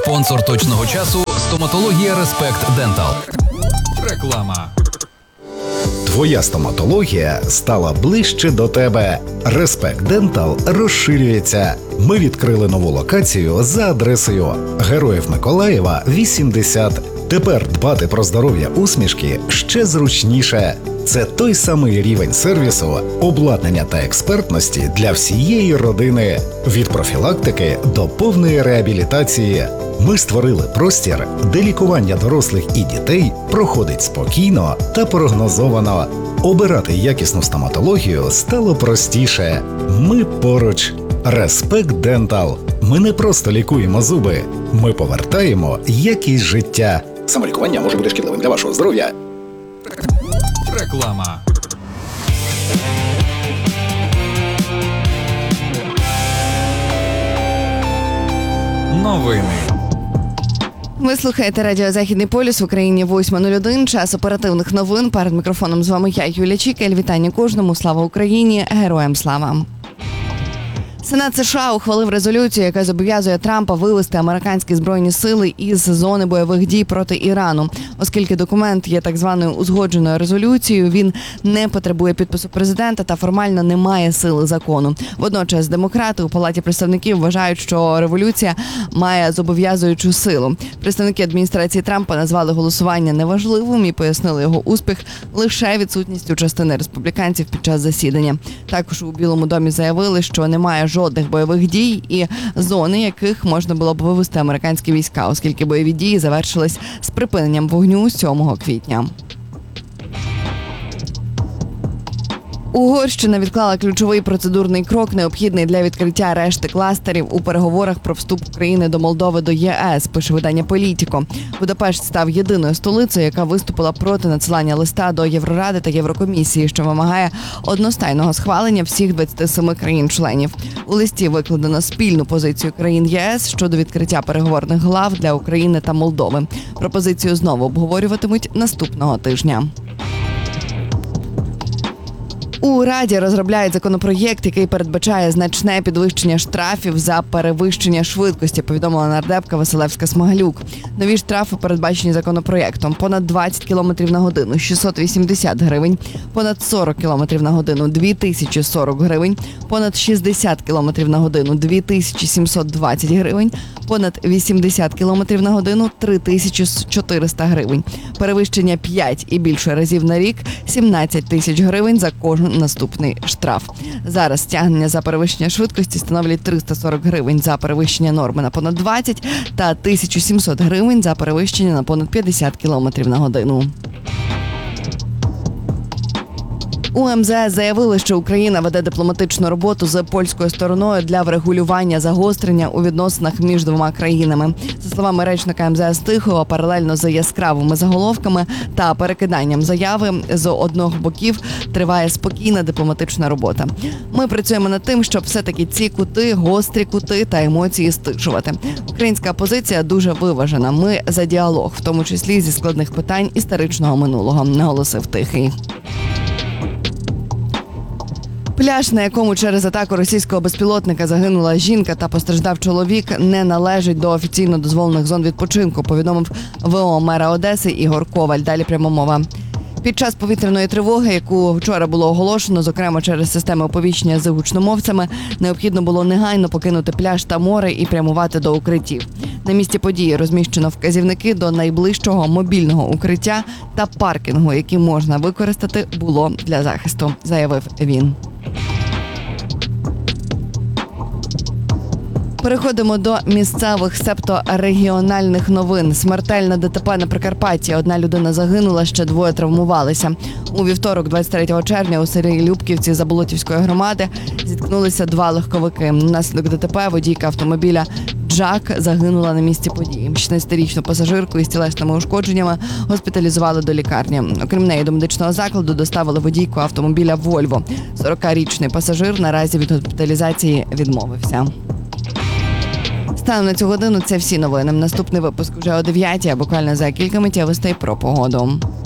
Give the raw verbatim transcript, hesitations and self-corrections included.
Спонсор точного часу – стоматологія Респект Дентал. Реклама. Твоя стоматологія стала ближче до тебе. Респект Дентал розширюється. Ми відкрили нову локацію за адресою Героїв Миколаєва, вісімдесят. Тепер дбати про здоров'я усмішки ще зручніше. Це той самий рівень сервісу, обладнання та експертності для всієї родини. Від профілактики до повної реабілітації. Ми створили простір, де лікування дорослих і дітей проходить спокійно та прогнозовано. Обирати якісну стоматологію стало простіше. Ми поруч. Респект Дентал. Ми не просто лікуємо зуби. Ми повертаємо якість життя. Самолікування може бути шкідливим для вашого здоров'я. Реклама. Новини. Ви слухаєте радіо «Західний полюс», в Україні восьма нуль один, час оперативних новин. Перед мікрофоном з вами я, Юлія Чікель. Вітання кожному. Слава Україні! Героям слава! Сенат США ухвалив резолюцію, яка зобов'язує Трампа вивести американські збройні сили із зони бойових дій проти Ірану. Оскільки документ є так званою узгодженою резолюцією, він не потребує підпису президента та формально не має сили закону. Водночас демократи у Палаті представників вважають, що резолюція має зобов'язуючу силу. Представники адміністрації Трампа назвали голосування неважливим і пояснили його успіх лише відсутністю частини республіканців під час засідання. Також у Білому домі заявили, що немає жодних жодних бойових дій і зони, яких можна було б вивести американські війська, оскільки бойові дії завершились з припиненням вогню сьомого квітня. Угорщина відклала ключовий процедурний крок, необхідний для відкриття решти кластерів у переговорах про вступ України до Молдови до ЄС, пише видання «Політіко». Будапешт став єдиною столицею, яка виступила проти надсилання листа до Євроради та Єврокомісії, що вимагає одностайного схвалення всіх двадцяти семи країн-членів. У листі викладено спільну позицію країн ЄС щодо відкриття переговорних глав для України та Молдови. Пропозицію знову обговорюватимуть наступного тижня. У Раді розробляють законопроєкт, який передбачає значне підвищення штрафів за перевищення швидкості, повідомила нардепка Василевська-Смаглюк. Нові штрафи передбачені законопроєктом: понад двадцять кілометрів на годину – шістсот вісімдесят гривень, понад сорок кілометрів на годину – дві тисячі сорок гривень, понад шістдесят кілометрів на годину – дві тисячі сімсот двадцять гривень, понад вісімдесят кілометрів на годину – три тисячі чотириста гривень. Перевищення п'ять і більше разів на рік – сімнадцять тисяч гривень за кожен наступний штраф. Зараз стягнення за перевищення швидкості становлять триста сорок гривень за перевищення норми на понад двадцять та тисячу сімсот гривень за перевищення на понад п'ятдесят кілометрів на годину. У ем зе ес заявили, що Україна веде дипломатичну роботу з польською стороною для врегулювання загострення у відносинах між двома країнами. За словами речника ем зе ес Тихого, паралельно з яскравими заголовками та перекиданням заяви з одного боків триває спокійна дипломатична робота. Ми працюємо над тим, щоб все-таки ці кути, гострі кути та емоції стишувати. Українська позиція дуже виважена. Ми за діалог, в тому числі зі складних питань історичного минулого, наголосив Тихий. Пляж, на якому через атаку російського безпілотника загинула жінка та постраждав чоловік, не належить до офіційно дозволених зон відпочинку, повідомив ве о мера Одеси Ігор Коваль. Далі пряма мова. Під час повітряної тривоги, яку вчора було оголошено, зокрема через системи оповіщення з гучномовцями, необхідно було негайно покинути пляж та море і прямувати до укриттів. На місці події розміщено вказівники до найближчого мобільного укриття та паркінгу, які можна використати було для захисту, заявив він. Переходимо до місцевих, себто регіональних новин. Смертельне де те пе на Прикарпатті. Одна людина загинула, ще двоє травмувалися. У вівторок, двадцять третього червня, у селі Любківці Заболотівської громади зіткнулися два легковики. Внаслідок де те пе водійка автомобіля «Джак» загинула на місці події. шістнадцятирічну пасажирку із тілесними ушкодженнями госпіталізували до лікарні. Окрім неї, до медичного закладу доставили водійку автомобіля «Вольво». сорокарічний пасажир наразі від госпіталізації відмовився. Станом на цю годину це всі новини. Наступний випуск вже о дев'ятій, а буквально за кілька миттєвостей про погоду.